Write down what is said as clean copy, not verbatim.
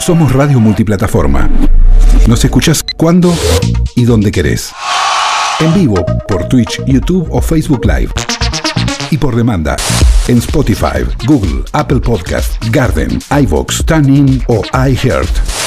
Somos radio multiplataforma. Nos escuchás cuando y donde querés. En vivo por Twitch, YouTube o Facebook Live. Y por demanda en Spotify, Google, Apple Podcast, Garden, iVoox, TuneIn o iHeart.